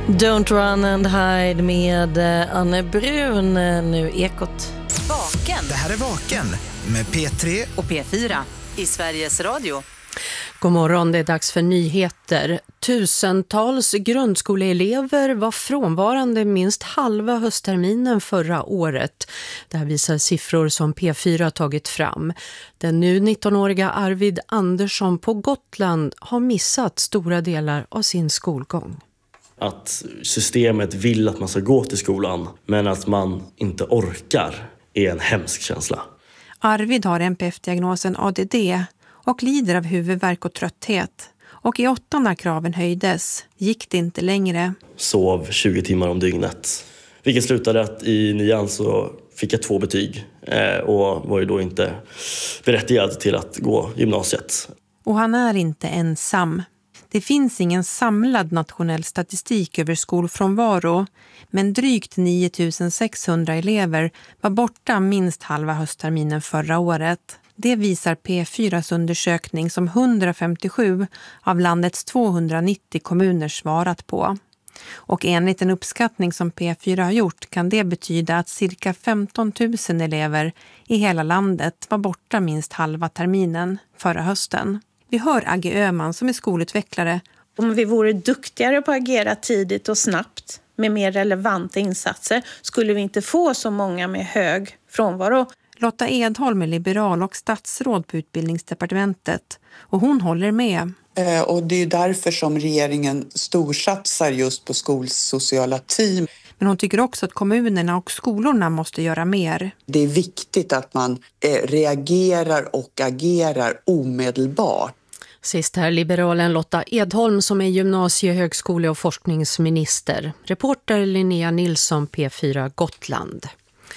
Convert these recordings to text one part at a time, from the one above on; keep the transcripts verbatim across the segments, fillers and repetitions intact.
Don't run and hide med Anne Brun, nu Ekot. Vaken. Det här är Vaken med P tre och P fyra i Sveriges Radio. God morgon, det är dags för nyheter. Tusentals grundskoleelever var frånvarande minst halva höstterminen förra året. Det här visar siffror som P fyra tagit fram. Den nu nittonåriga Arvid Andersson på Gotland har missat stora delar av sin skolgång. Att systemet vill att man ska gå till skolan, men att man inte orkar, är en hemsk känsla. Arvid har N P F-diagnosen A D D och lider av huvudvärk och trötthet. Och i åttan när kraven höjdes gick det inte längre. Sov tjugo timmar om dygnet. Vilket slutade att i nian så fick jag två betyg och var ju då inte berättigad till att gå gymnasiet. Och han är inte ensam. Det finns ingen samlad nationell statistik över skolfrånvaro, men drygt nio tusen sexhundra elever var borta minst halva höstterminen förra året. Det visar P fyras undersökning som hundrafemtiosju av landets tvåhundranittio kommuner svarat på. Och enligt en uppskattning som P fyra har gjort kan det betyda att cirka femton tusen elever i hela landet var borta minst halva terminen förra hösten. Vi hör Agge Öhman som är skolutvecklare. Om vi vore duktigare på att agera tidigt och snabbt med mer relevanta insatser skulle vi inte få så många med hög frånvaro. Lotta Edholm är liberal och statsråd på utbildningsdepartementet och hon håller med. Eh, och det är därför som regeringen storsatsar just på skolsociala team. Men hon tycker också att kommunerna och skolorna måste göra mer. Det är viktigt att man eh, reagerar och agerar omedelbart. Sist här liberalen Lotta Edholm som är gymnasie-, högskole- och forskningsminister. Reporter Linnea Nilsson, P fyra Gotland.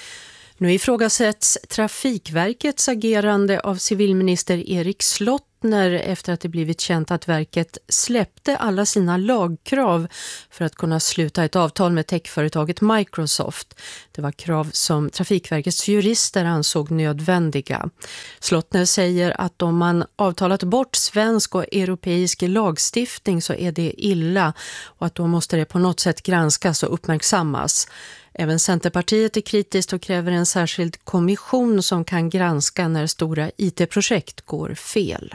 Nu ifrågasätts Trafikverkets agerande av civilminister Erik Slottner efter att det blivit känt att verket släppte alla sina lagkrav för att kunna sluta ett avtal med techföretaget Microsoft. Det var krav som Trafikverkets jurister ansåg nödvändiga. Slottner säger att om man avtalat bort svensk och europeisk lagstiftning så är det illa och att då måste det på något sätt granskas och uppmärksammas. Även Centerpartiet är kritiskt och kräver en särskild kommission som kan granska när stora I T-projekt går fel.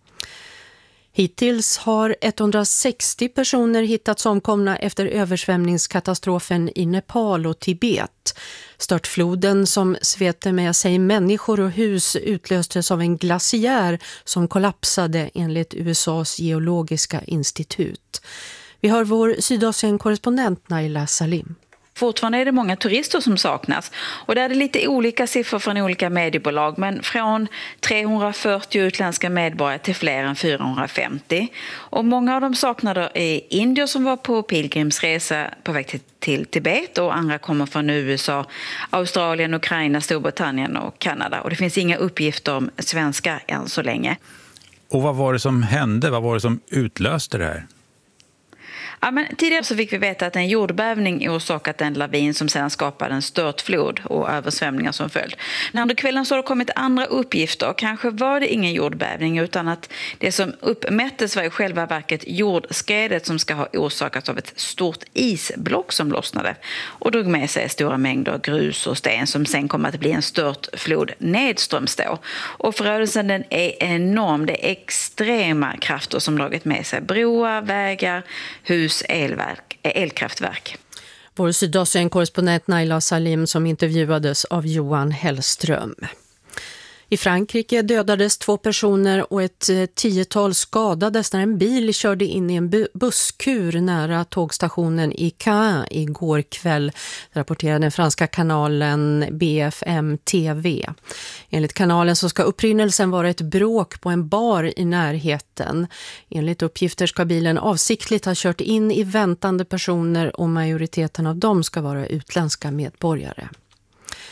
Hittills har etthundrasextio personer hittats omkomna efter översvämningskatastrofen i Nepal och Tibet. Störtfloden som svepte med sig människor och hus utlöstes av en glaciär som kollapsade enligt U S A:s geologiska institut. Vi har vår Sydasien-korrespondent Naila Salim. Fortfarande är det många turister som saknas och där är det lite olika siffror från olika mediebolag, men från trehundrafyrtio utländska medborgare till fler än fyrahundrafemtio. Och många av de saknade är indier som var på pilgrimsresa på väg till, till Tibet och andra kommer från U S A, Australien, Ukraina, Storbritannien och Kanada. Och det finns inga uppgifter om svenskar än så länge. Och vad var det som hände? Vad var det som utlöste det här? Ja, men tidigare så fick vi veta att en jordbävning orsakat en lavin som sedan skapade en störtflod och översvämningar som följd. Men under kvällen så har det kommit andra uppgifter. Kanske var det ingen jordbävning utan att det som uppmättes var i själva verket jordskredet som ska ha orsakats av ett stort isblock som lossnade och drog med sig stora mängder grus och sten som sen kommer att bli en störtflod nedströms då. Och förödelsen den är enorm. Det är extrema krafter som dragit med sig broar, vägar, hus, elverk, elkraftverk. Vår Sydasien-korrespondent Naila Salim som intervjuades av Johan Hellström. I Frankrike dödades två personer och ett tiotal skadades när en bil körde in i en busskur nära tågstationen i Caen igår kväll, rapporterade den franska kanalen B F M T V. Enligt kanalen så ska upprinnelsen vara ett bråk på en bar i närheten. Enligt uppgifter ska bilen avsiktligt ha kört in i väntande personer och majoriteten av dem ska vara utländska medborgare.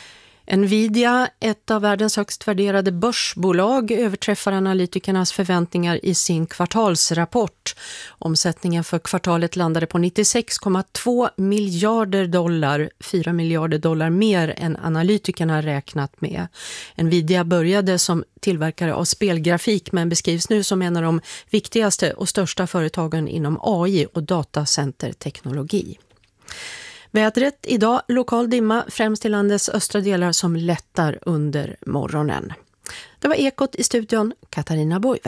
Nvidia, ett av världens högst värderade börsbolag, överträffar analytikernas förväntningar i sin kvartalsrapport. Omsättningen för kvartalet landade på nittiosex komma två miljarder dollar, fyra miljarder dollar mer än analytikerna räknat med. Nvidia började som tillverkare av spelgrafik men beskrivs nu som en av de viktigaste och största företagen inom A I och datacenterteknologi. Vädret idag, lokal dimma främst i landets östra delar som lättar under morgonen. Det var Ekot i studion, Katarina Boive.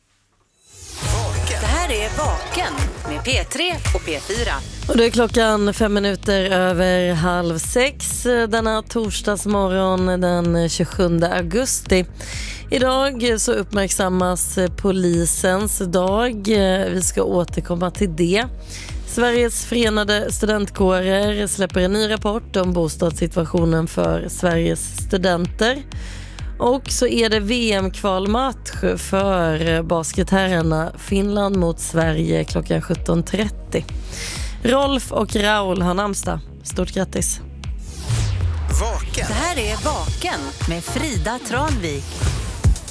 Det här är Vaken med P tre och P fyra. Och det är klockan fem minuter över halv sex denna torsdagsmorgon den tjugosjunde augusti. Idag så uppmärksammas polisens dag. Vi ska återkomma till det. Sveriges förenade studentkårer släpper en ny rapport om bostadssituationen för Sveriges studenter. Och så är det V M-kvalmatch för basketherrarna Finland mot Sverige klockan sjutton trettio. Rolf och Raul har namnsdag. Stort grattis! Vaken. Det här är Vaken med Frida Tranvik.